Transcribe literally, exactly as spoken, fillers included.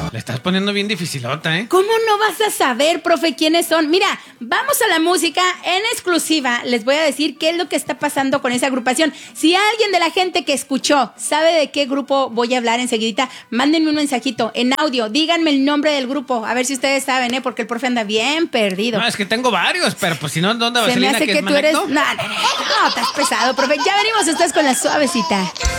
Le estás poniendo bien dificilota, ¿eh? ¿Cómo no vas a saber, profe, quiénes son? Mira, vamos a la música en exclusiva. Les voy a decir qué es lo que está pasando con esa agrupación. Si alguien de la gente que escuchó sabe de qué grupo voy a hablar enseguidita, mándenme un mensajito en audio. Díganme el nombre del grupo. A ver si ustedes saben, ¿eh? Porque el profe anda bien perdido. No, es que tengo varios, pero pues si no, ¿dónde va a Se me Vaselina, hace que que es tú eres... Manecto? No, no, no, no, estás pesado, profe. Ya venimos ustedes con la suavecita.